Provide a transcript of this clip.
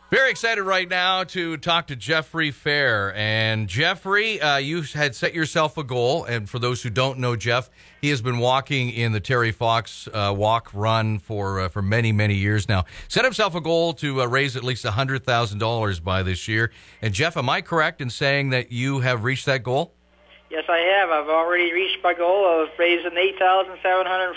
Very excited right now to talk to Jeffrey Fair. And Jeffrey, you had set yourself a goal. And for those who don't know Jeff, he has been walking in the Terry Fox walk run for many, many years now. Set himself a goal to raise at least $100,000 by this year. And Jeff, am I correct in saying that you have reached that goal? Yes, I have. I've already reached my goal of raising $8,740.